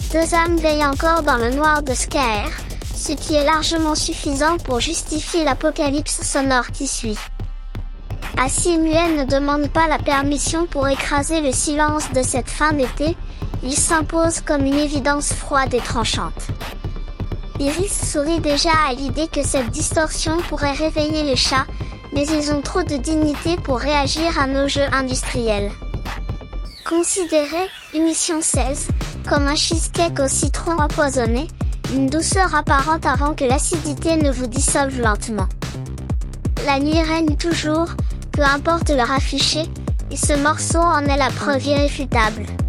Deux âmes veillent encore dans le noir de Scaër, ce qui est largement suffisant pour justifier l'apocalypse sonore qui suit. Assis muet ne demande pas la permission pour écraser le silence de cette fin d'été, il s'impose comme une évidence froide et tranchante. Iris sourit déjà à l'idée que cette distorsion pourrait réveiller les chats, mais ils ont trop de dignité pour réagir à nos jeux industriels. Considérez, émission 16, comme un cheesecake au citron empoisonné, une douceur apparente avant que l'acidité ne vous dissolve lentement. La nuit règne toujours, peu importe leur affiché, et ce morceau en est la preuve irréfutable.